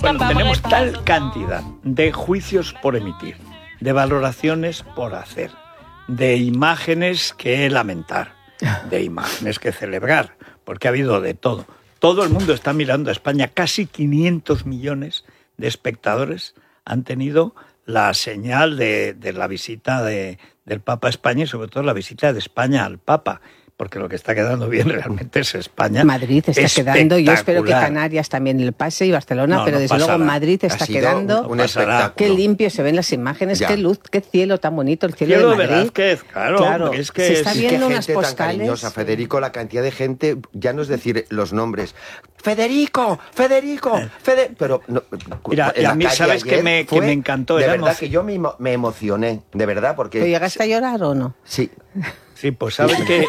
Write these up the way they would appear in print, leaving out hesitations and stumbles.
Bueno, tenemos tal cantidad de juicios por emitir, de valoraciones por hacer, de imágenes que lamentar, de imágenes que celebrar, porque ha habido de todo. Todo el mundo está mirando a España. Casi 500 millones de espectadores han tenido la señal de la visita del Papa a España y sobre todo la visita de España al Papa. Porque lo que está quedando bien realmente es España. Madrid está quedando, yo espero que Canarias también le pase y Barcelona, pero desde luego Madrid está quedando. Qué limpio se ven las imágenes, qué luz, qué cielo tan bonito, el cielo de Madrid. Velázquez, claro, es que se está viendo unas gente postales. Tan cariñosa, Federico, la cantidad de gente, ya no es decir los nombres. Federico, pero no, mira, y a mí sabes que me encantó. De verdad que yo me emocioné, de verdad, porque. ¿Pero llegaste a llorar o no? Sí. Sí, pues sabes que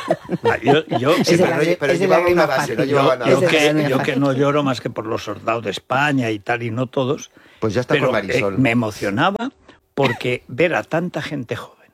yo que no lloro más que por los soldados de España y tal, y no todos. Pues ya está, pero, con Marisol. Me emocionaba porque ver a tanta gente joven,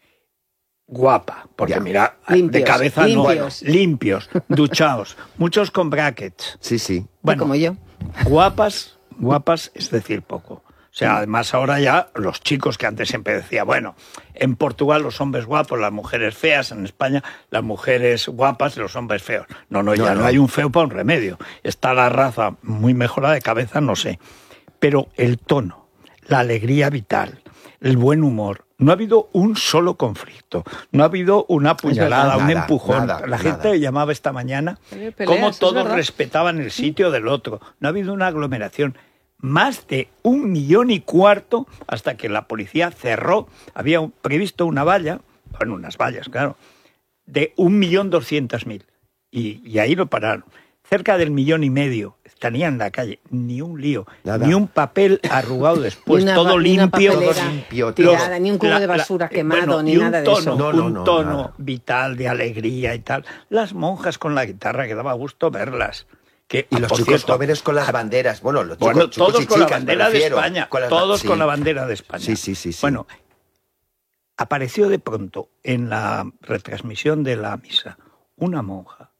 guapa, porque mira, limpios, de cabeza limpios, duchados, muchos con brackets. Sí. Bueno, como yo. Guapas es decir poco. O sea, además ahora ya los chicos que antes siempre decía, bueno, en Portugal los hombres guapos, las mujeres feas, en España las mujeres guapas y los hombres feos. No hay un feo para un remedio. Está la raza muy mejorada de cabeza, no sé. Pero el tono, la alegría vital, el buen humor, no ha habido un solo conflicto, no ha habido una puñalada, un empujón. La gente llamaba esta mañana cómo todos respetaban el sitio del otro. No ha habido una aglomeración. Más de 1,25 millones hasta que la policía cerró. Había previsto una valla, bueno, unas vallas, claro, de 1.200.000. Y ahí lo pararon. Cerca del 1,5 millones estaría en la calle. Ni un lío, ni un papel arrugado después, todo limpio. Tirada, ni un cubo de basura quemado, ni nada de eso. Un tono vital, de alegría y tal. Las monjas con la guitarra, que daba gusto verlas. Y los chicos jóvenes con las banderas. Bueno, los chicos, todos con la bandera de España. Todos con la bandera de España. Sí. Bueno, apareció de pronto en la retransmisión de la misa una monja,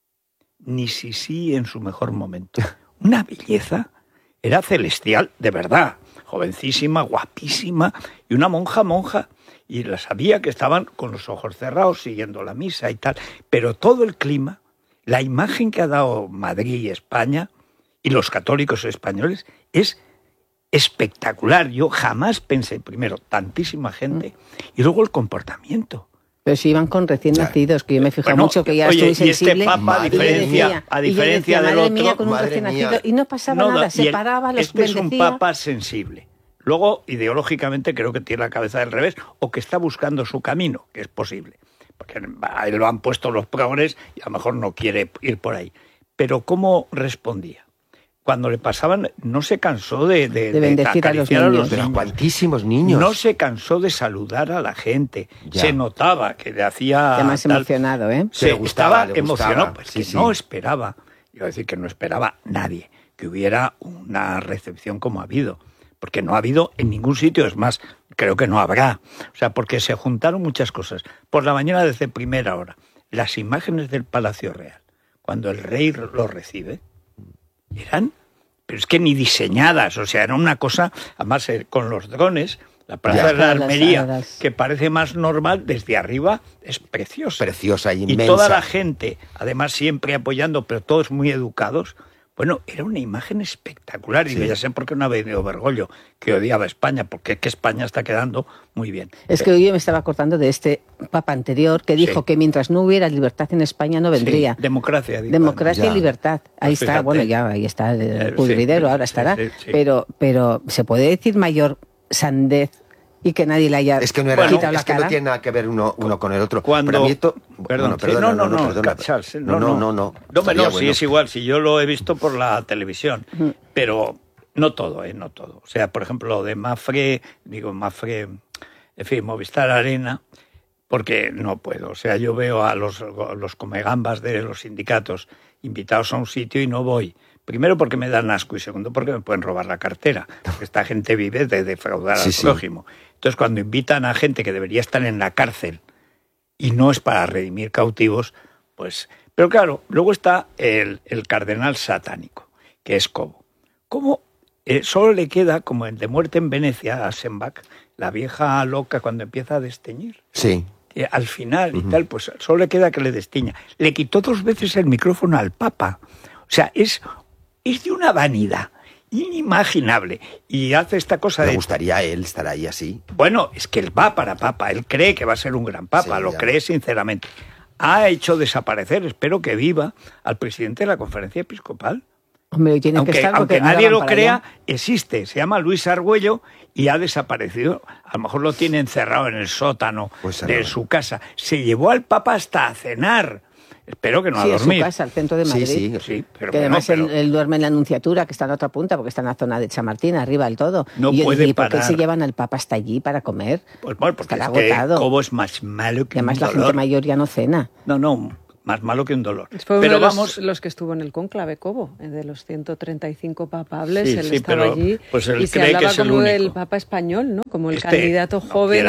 ni Sisi en su mejor momento. Una belleza, era celestial, de verdad. Jovencísima, guapísima, y una monja. Y la sabía que estaban con los ojos cerrados siguiendo la misa y tal. Pero todo el clima, la imagen que ha dado Madrid y España y los católicos españoles es espectacular. Yo jamás pensé, primero, tantísima gente y luego el comportamiento. Pero si iban con recién nacidos, que yo me he fijado mucho que ya estoy sensible. Y este Papa, a diferencia del otro, mía, con un recién nacido, y no pasaba nada, se paraba, los bendecía. Es un Papa sensible. Luego, ideológicamente, creo que tiene la cabeza del revés o que está buscando su camino, que es posible. Porque a él lo han puesto los progres y a lo mejor no quiere ir por ahí. Pero ¿cómo respondía? Cuando le pasaban, no se cansó de bendecir a los niños. Pero cuantísimos niños. No se cansó de saludar a la gente. Se notaba que le hacía... Además emocionado, ¿eh? Estaba emocionado, pues sí. No esperaba, yo decir que no esperaba nadie, que hubiera una recepción como ha habido. Porque no ha habido en ningún sitio, es más, creo que no habrá. O sea, porque se juntaron muchas cosas. Por la mañana, desde primera hora, las imágenes del Palacio Real, cuando el rey lo recibe, eran, pero es que ni diseñadas, o sea, era una cosa, además con los drones, la Plaza de la Armería, que parece más normal, desde arriba es preciosa. Preciosa y inmensa. Y toda la gente, además siempre apoyando, pero todos muy educados. Bueno, era una imagen espectacular y ya sé por qué no ha venido Bergoglio, que odiaba a España, porque es que España está quedando muy bien. Es que hoy me estaba acordando de este papa anterior que dijo que mientras no hubiera libertad en España no vendría. Sí, democracia. Democracia y libertad. Ahí está, fíjate. Bueno, ya ahí está el pudridero, ahora estará. Sí. Pero ¿se puede decir mayor sandez y que nadie le haya quitado la cara? Es que no tiene nada que ver uno con el otro. Cuando... Para mí esto... Perdón, no, sí, es igual, si yo lo he visto por la televisión, pero no todo, no todo. O sea, por ejemplo, lo de Mafre, en fin, Movistar Arena, porque no puedo. O sea, yo veo a los comegambas de los sindicatos invitados a un sitio y no voy. Primero porque me dan asco y segundo porque me pueden robar la cartera. Porque esta gente vive de defraudar al prójimo. Entonces, cuando invitan a gente que debería estar en la cárcel y no es para redimir cautivos, pues... Pero claro, luego está el cardenal satánico, que es Cobo. ¿Cómo solo le queda, como en De muerte en Venecia, a Aschenbach, la vieja loca cuando empieza a desteñir. Sí. Al final y tal, pues solo le queda que le destiña. Le quitó 2 veces el micrófono al Papa. O sea, es de una vanidad inimaginable. Y hace esta cosa ¿Le gustaría a él estar ahí así? Bueno, es que él va para Papa. Él cree que va a ser un gran Papa. Sí, lo cree sinceramente. Ha hecho desaparecer, espero que viva, al presidente de la Conferencia Episcopal. Hombre, tiene aunque, que estar aunque nadie lo crea, allá. Existe. Se llama Luis Argüello y ha desaparecido. A lo mejor lo tiene encerrado en el sótano de su casa. Se llevó al Papa hasta a cenar. Espero que no a dormir. Sí, en su casa, al centro de Madrid. Sí, pero que además él duerme en la Nunciatura, que está en la otra punta, porque está en la zona de Chamartín, arriba del todo. No puede parar. ¿Por qué se llevan al Papa hasta allí para comer? Pues bueno, porque es agotado. Cobo es más malo que además, un dolor. Además, la gente mayor ya no cena. No, más malo que un dolor. Fue pero uno de los que estuvo en el cónclave Cobo, de los 135 papables, él estaba allí pues él y se hablaba como del Papa español, ¿no? Como el candidato joven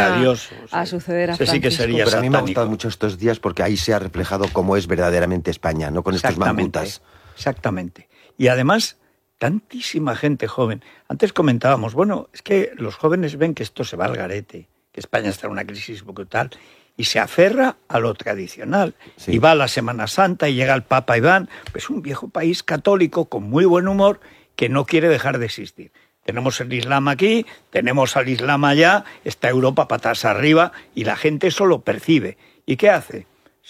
a suceder a Francisco. Sí que sería pero a mí me ha gustado mucho estos días porque ahí se ha reflejado cómo es verdaderamente España, ¿no? Con estos mambutas. Exactamente. Y además, tantísima gente joven. Antes comentábamos, bueno, es que los jóvenes ven que esto se va al garete, que España está en una crisis brutal, y se aferra a lo tradicional. Sí. Y va a la Semana Santa y llega el Papa Iván, pues un viejo país católico con muy buen humor que no quiere dejar de existir. Tenemos el Islam aquí, tenemos al Islam allá, está Europa patas arriba y la gente eso lo percibe. ¿Y qué hace?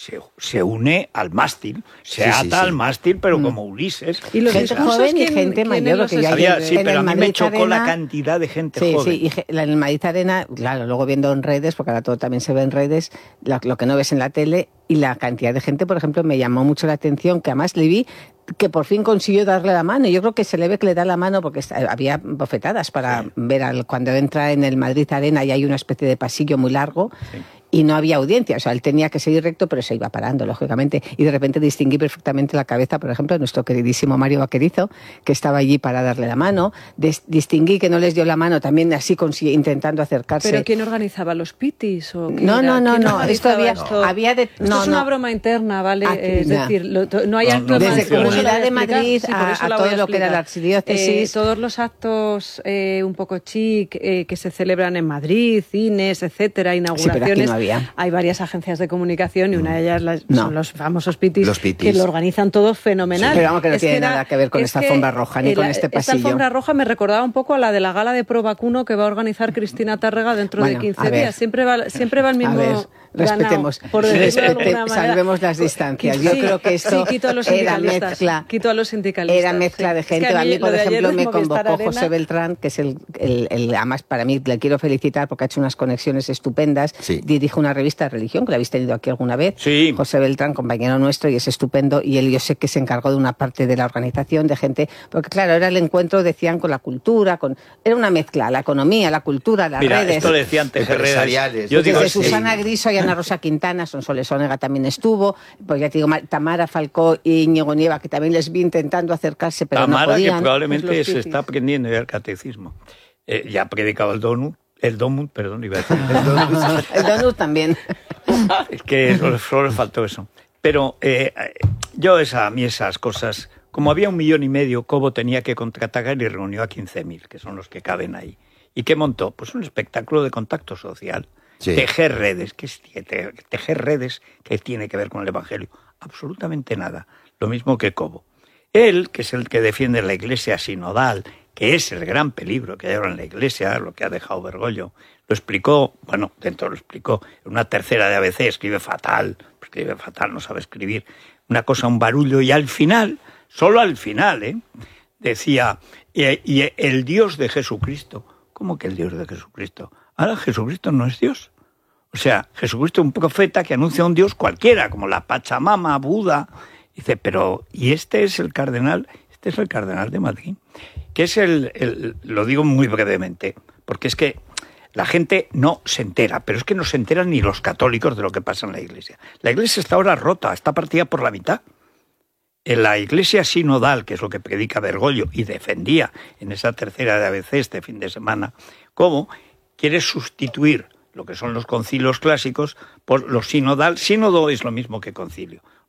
Se une al mástil, se ata al mástil, pero como Ulises. Y los gente joven y gente mayor. Que ya sí, pero a mí me chocó la cantidad de gente joven. Sí, y en el Madrid Arena, claro, luego viendo en redes, porque ahora todo también se ve en redes, lo que no ves en la tele, y la cantidad de gente, por ejemplo, me llamó mucho la atención, que además le vi que por fin consiguió darle la mano. Yo creo que se le ve que le da la mano porque había bofetadas para ver cuando entra en el Madrid Arena y hay una especie de pasillo muy largo. Sí. Y no había audiencia, o sea, él tenía que seguir recto, pero se iba parando, lógicamente. Y de repente distinguí perfectamente la cabeza, por ejemplo, de nuestro queridísimo Mario Vaquerizo, que estaba allí para darle la mano. Distinguí que no les dio la mano, también así intentando acercarse. ¿Pero quién organizaba los pitis? ¿O no. Esto había esto es una broma interna, ¿vale? Es decir, no hay actos... Desde Comunidad de Madrid a todo lo que era la archidiócesis. Todos los actos un poco chic que se celebran en Madrid, cines, etcétera, inauguraciones... Sí, hay varias agencias de comunicación y una de ellas son los famosos pitis, que lo organizan todo fenomenal. Sí, pero vamos, que no tiene nada que ver con esta alfombra roja ni con este pasillo. Esta alfombra roja me recordaba un poco a la de la gala de Pro Vacuno que va a organizar Cristina Tárrega dentro de 15 días. Siempre va el mismo... Respetemos, salvemos las distancias. Yo creo que esto era mezcla. Quito a los sindicalistas. Era mezcla de gente. Es que a mí, por ejemplo, me convocó José Beltrán, que es además para mí le quiero felicitar porque ha hecho unas conexiones estupendas. Sí. Dirige una revista de religión, que la habéis tenido aquí alguna vez. Sí. José Beltrán, compañero nuestro, y es estupendo. Y él, yo sé que se encargó de una parte de la organización de gente, porque claro, era el encuentro, decían, con la cultura, era una mezcla, la economía, la cultura, las redes. Esto decía antes empresariales. Yo digo, desde Susana Griso y Ana Rosa Quintana, Sonsoles Onega también estuvo, pues ya te digo, Tamara Falcó y Íñigo Nieva, que también les vi intentando acercarse, pero Tamara, no podían. Tamara, que probablemente se está aprendiendo ya el catecismo. Ya ha predicado el Donut, iba a decir. El Donut también. Es que solo le faltó eso. Pero a mí esas cosas, como había 1,5 millones, Cobo tenía que contraatacar y reunió a 15.000, que son los que caben ahí. ¿Y qué montó? Pues un espectáculo de contacto social. Sí. Tejer redes. ¿Qué es tejer redes? ¿Qué tiene que ver con el Evangelio? Absolutamente nada. Lo mismo que Cobo. Él, que es el que defiende la Iglesia sinodal, que es el gran peligro que hay ahora en la Iglesia, lo que ha dejado Bergoglio, lo explicó en una tercera de ABC, escribe fatal, no sabe escribir, una cosa, un barullo, y al final, solo al final, decía, y el Dios de Jesucristo. ¿Cómo que el Dios de Jesucristo? Ahora Jesucristo no es Dios. O sea, Jesucristo es un profeta que anuncia a un Dios cualquiera, como la Pachamama, Buda. Dice, pero, ¿y este es el cardenal? Este es el cardenal de Madrid. Que es lo digo muy brevemente, porque es que la gente no se entera, pero es que no se enteran ni los católicos de lo que pasa en la Iglesia. La Iglesia está ahora rota, está partida por la mitad. En la Iglesia sinodal, que es lo que predica Bergoglio y defendía en esa tercera de ABC este fin de semana, ¿cómo quiere sustituir lo que son los concilios clásicos por lo sinodal? Sínodo es lo mismo que concilio.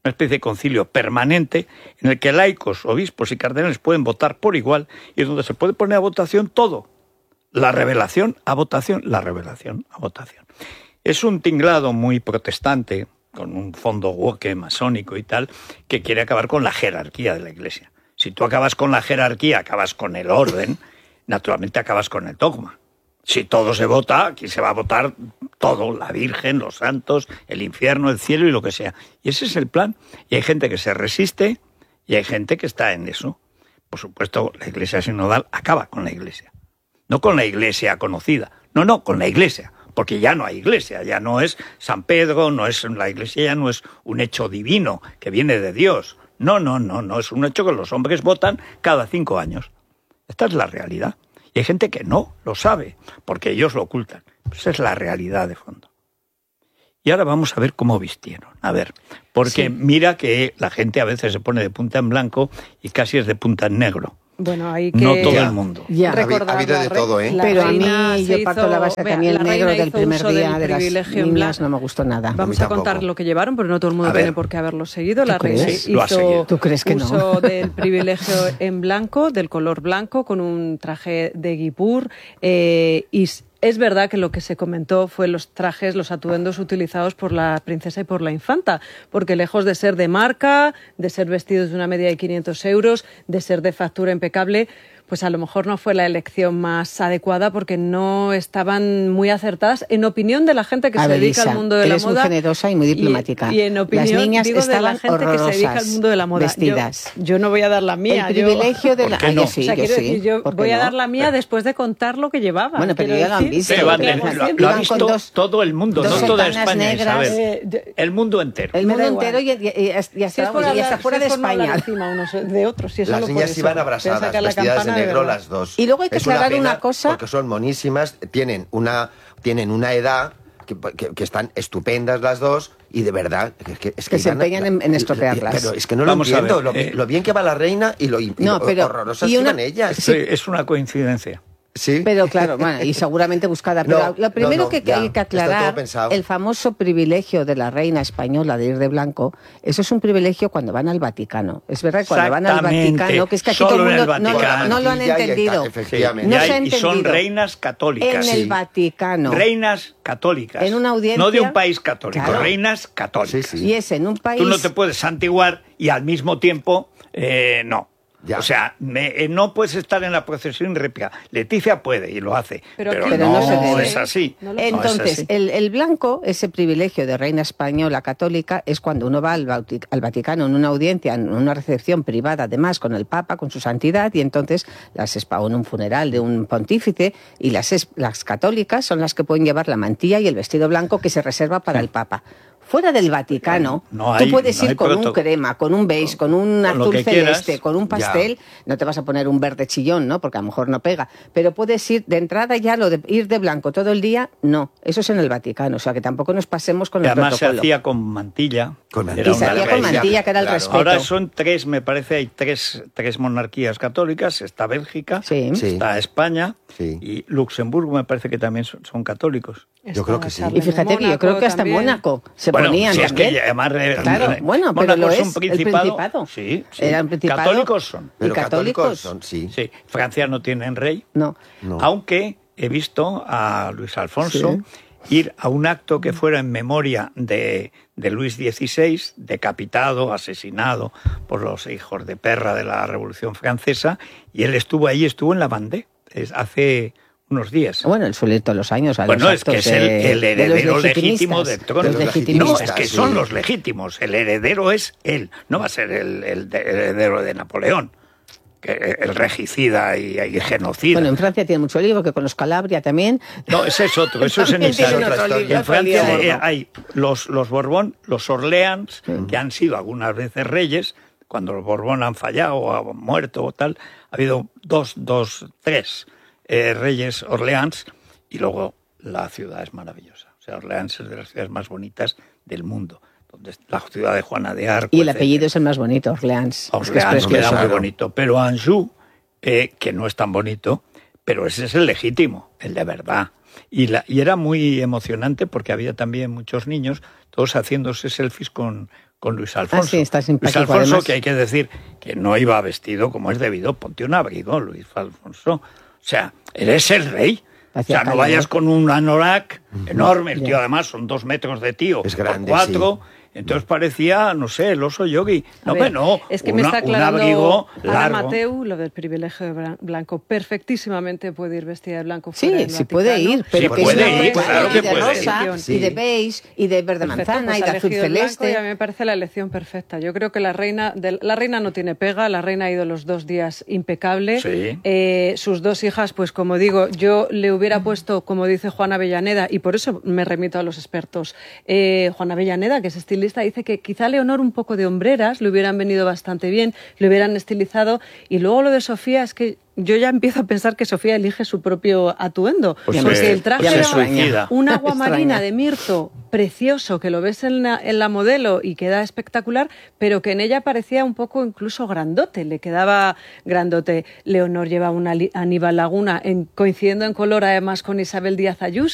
una especie de concilio permanente en el que laicos, obispos y cardenales pueden votar por igual y donde se puede poner a votación todo. La revelación a votación, la revelación a votación. Es un tinglado muy protestante, con un fondo woke, masónico y tal, que quiere acabar con la jerarquía de la Iglesia. Si tú acabas con la jerarquía, acabas con el orden, naturalmente acabas con el dogma. Si todo se vota, aquí se va a votar todo, la Virgen, los santos, el infierno, el cielo y lo que sea. Y ese es el plan. Y hay gente que se resiste y hay gente que está en eso. Por supuesto, la Iglesia sinodal acaba con la Iglesia. No con la Iglesia conocida. No, con la Iglesia. Porque ya no hay Iglesia, ya no es San Pedro, la Iglesia ya no es un hecho divino que viene de Dios. No, es un hecho que los hombres votan cada 5 años. Esta es la realidad. Y hay gente que no lo sabe, porque ellos lo ocultan. Esa es la realidad de fondo. Y ahora vamos a ver cómo vistieron. A ver, porque mira que la gente a veces se pone de punta en blanco y casi es de punta en negro. Bueno, hay que... No todo el mundo. Ya. Ha habido de todo, ¿eh? Pero a mí, yo parto la base que a mí el negro del primer día de las niñas no me gustó nada. Vamos a contar lo que llevaron, pero no todo el mundo tiene por qué haberlo seguido. La reina hizo ¿Tú crees que uso del privilegio en blanco, del color blanco, con un traje de guipur, y es verdad que lo que se comentó fue los trajes, los atuendos utilizados por la princesa y por la infanta, porque lejos de ser de marca, de ser vestidos de una media de 500 euros, de ser de factura impecable, pues a lo mejor no fue la elección más adecuada porque no estaban muy acertadas, en opinión de la gente que se dedica al mundo de la moda. Eres muy generosa y muy diplomática. Y en opinión, las niñas digo, de la gente que se dedica al mundo de la moda. Vestidas. Yo no voy a dar la mía. El privilegio de la... ¿Por qué no? Yo sí, o sea, quiero decir, yo voy a dar la mía Pero... después de contar lo que llevaba. Bueno, pero ya lo han visto. Lo ha visto todo el mundo, no toda España, negras, el mundo entero. El mundo entero y hasta fuera de España. Unos de otros, las niñas iban abrazadas, vestidas de negro las dos. Y luego hay que aclarar una cosa. Porque son monísimas, tienen una edad que están estupendas las dos y de verdad es que se empeñan en estropearlas. Pero es que no lo entiendo, lo bien que va la reina y lo horrorosas que van ellas. Sí, es una coincidencia. Sí. Pero claro, bueno, y seguramente buscada. Pero lo primero que hay que aclarar, el famoso privilegio de la reina española de ir de blanco, eso es un privilegio cuando van al Vaticano. Es verdad que cuando van al Vaticano, que es que aquí todo el mundo no lo han entendido. Efectivamente. No se ha entendido. Y son reinas católicas. En el Vaticano. Reinas católicas. En una audiencia. No de un país católico, claro. reinas católicas. Sí. Y es en un país. Tú no te puedes santiguar y al mismo tiempo no. Ya. O sea, no puedes estar en la procesión y réplica. Leticia puede y lo hace, pero no es así. Entonces, el blanco, ese privilegio de reina española católica, es cuando uno va al Vaticano en una audiencia, en una recepción privada, además, con el Papa, con su santidad, y entonces o en un funeral de un pontífice, y las católicas son las que pueden llevar la mantilla y el vestido blanco que se reserva para el Papa. Fuera del Vaticano, tú puedes ir con un crema, con un beige, con un azul celeste, con un pastel. No te vas a poner un verde chillón, ¿no? Porque a lo mejor no pega. Pero puedes ir de entrada ya, lo de ir de blanco todo el día, no. Eso es en el Vaticano. O sea, que tampoco nos pasemos con el protocolo. Además se hacía con mantilla. Y se hacía con mantilla, que era el respeto. Ahora son tres, me parece, hay tres monarquías católicas. Está Bélgica, está España y Luxemburgo, me parece que también son católicos. Yo creo que sí. Y fíjate que yo creo que hasta en Mónaco se ponían también. Es que además, claro, bueno, pero lo es un principado. Sí. Era un principado. Católicos son. Pero y católicos son, sí. Francia no tienen rey. No. Aunque he visto a Luis Alfonso ir a un acto que fuera en memoria de Luis XVI, decapitado, asesinado por los hijos de perra de la Revolución Francesa, y él estuvo en la Vendée, hace unos días. Bueno, él suele ir todos los años a los es que es el heredero legítimo del trono. No, es que son los legítimos. El heredero es él. No va a ser el heredero de Napoleón, el regicida y genocida. Bueno, en Francia tiene mucho lío, que con los Calabria también. No, ese es otro. Eso es en Italia. En Francia hay los Borbón, los Orleans, que han sido algunas veces reyes. Cuando los Borbón han fallado o han muerto o tal, ha habido tres reyes Orleans, y luego la ciudad es maravillosa. O sea, Orleans es de las ciudades más bonitas del mundo, donde la ciudad de Juana de Arco. Y el apellido es el más bonito, Orleans. Orleans queda muy bonito, pero Anjou, que no es tan bonito, pero ese es el legítimo, el de verdad. Y era muy emocionante porque había también muchos niños, todos haciéndose selfies con con Luis Alfonso. Sí, está Luis simpático, Alfonso, además. que hay que decir que no iba vestido como es debido. Ponte un abrigo, Luis Alfonso. O sea, eres el rey. O Hacía sea, no calor. vayas con un anorak enorme. El tío, además, son 2 metros de tío. Es por grande, 4. Entonces parecía, no sé, el oso yogi. A No, ver, no. es que me está un aclarando abrigo Ana largo. Mateu lo del privilegio de blanco. Perfectísimamente puede ir vestida de blanco fuera Sí, del sí puede Vaticano. ir, pero Sí que puede es ir, claro que y de puede ir. rosa, Sí. y de beige, y de verde Perfecto, manzana, pues y ha de azul elegido el blanco y celeste. a mí me parece la elección perfecta. Yo creo que la reina no tiene pega, la reina ha ido los 2 días impecable. Sí. Sus 2 hijas, pues como digo, yo le hubiera puesto, como dice Juana Avellaneda, y por eso me remito a los expertos. Juana Avellaneda, que es estilista, dice que quizá Leonor un poco de hombreras le hubieran venido bastante bien, le hubieran estilizado. Y luego lo de Sofía es que yo ya empiezo a pensar que Sofía elige su propio atuendo. Pues porque el traje se era suicida. un agua Extraña. marina de mirto precioso, que lo ves en la modelo y queda espectacular, pero que en ella parecía un poco incluso grandote, le quedaba grandote. Leonor lleva una Aníbal Laguna, coincidiendo en color además con Isabel Díaz Ayuso.